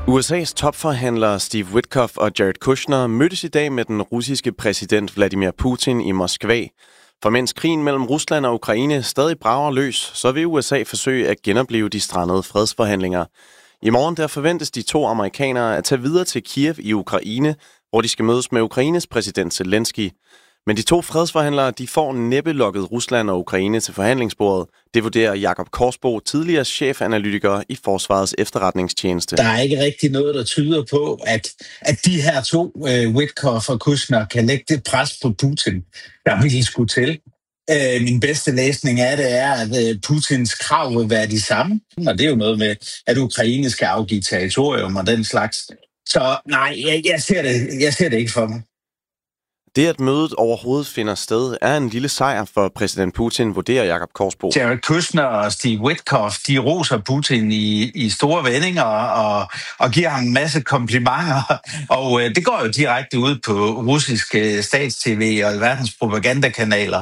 USA's topforhandlere Steve Witkoff og Jared Kushner mødtes i dag med den russiske præsident Vladimir Putin i Moskva. For mens krigen mellem Rusland og Ukraine stadig brager løs, så vil USA forsøge at genoplive de strandede fredsforhandlinger. I morgen der forventes de to amerikanere at tage videre til Kiev i Ukraine, hvor de skal mødes med Ukraines præsident Zelensky. Men de to fredsforhandlere de får næppe lokket Rusland og Ukraine til forhandlingsbordet. Det vurderer Jakob Korsbo, tidligere chefanalytiker i Forsvarets efterretningstjeneste. Der er ikke rigtig noget, der tyder på, at de her to, Witkoff og Kushner, kan lægge det pres på Putin, der virkelig skulle til. Min bedste læsning af det er, at Putins krav vil være de samme. Og det er jo noget med, at Ukraine skal afgive territorium og den slags. Så nej, jeg ser det ikke for mig. Det, at mødet overhovedet finder sted, er en lille sejr for præsident Putin, vurderer Jakob Korsbo. Jared Kushner og Steve Witkoff, de roser Putin i store vendinger og giver ham en masse komplimenter. Og det går jo direkte ud på russiske stats-tv og verdens propagandakanaler.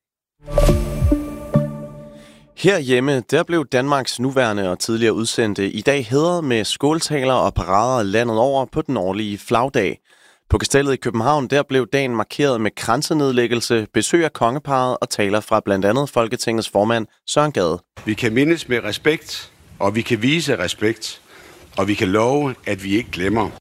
Herhjemme, der blev Danmarks nuværende og tidligere udsendte i dag hædret med skåltaler og parader landet over på den årlige flagdag. På Kastellet i København, der blev dagen markeret med kransenedlæggelse, besøg af kongeparret og taler fra blandt andet Folketingets formand Søren Gade. Vi kan mindes med respekt, og vi kan vise respekt, og vi kan love, at vi ikke glemmer.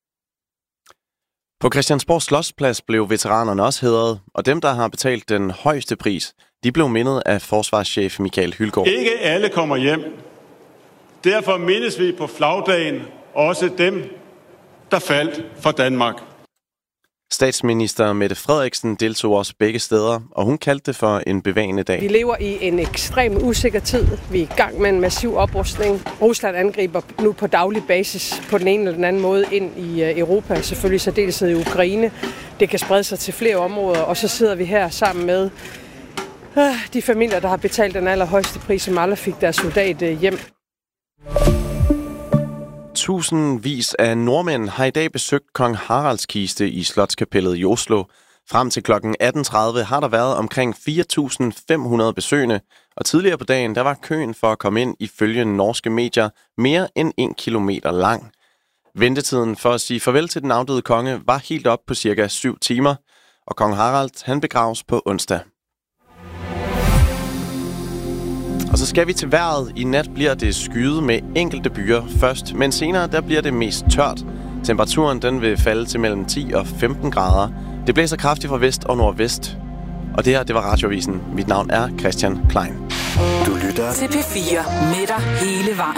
På Christiansborg Slotsplads blev veteranerne også hædret, og dem, der har betalt den højeste pris, de blev mindet af forsvarschef Michael Hylgaard. Ikke alle kommer hjem. Derfor mindes vi på flagdagen også dem, der faldt for Danmark. Statsminister Mette Frederiksen deltog også begge steder, og hun kaldte det for en bevægende dag. Vi lever i en ekstrem usikker tid. Vi er i gang med en massiv oprustning. Rusland angriber nu på daglig basis på den ene eller den anden måde ind i Europa, selvfølgelig særdeleshed i Ukraine. Det kan sprede sig til flere områder, og så sidder vi her sammen med de familier, der har betalt den allerhøjeste pris, som aldrig fik deres soldat hjem. Tusindvis af nordmænd har i dag besøgt kong Haralds kiste i Slotskapellet i Oslo. Frem til kl. 18.30 har der været omkring 4.500 besøgende, og tidligere på dagen der var køen for at komme ind ifølge norske medier mere end 1 kilometer lang. Ventetiden for at sige farvel til den afdøde konge var helt op på cirka 7 timer, og kong Harald han begraves på onsdag. Og så skal vi til vejret. I nat bliver det skyet med enkelte byer først, men senere der bliver det mest tørt. Temperaturen den vil falde til mellem 10 og 15 grader. Det blæser kraftigt fra vest og nordvest. Og det her, det var Radioavisen. Mit navn er Christian Klein. Du lytter til P4 med dig hele vejen.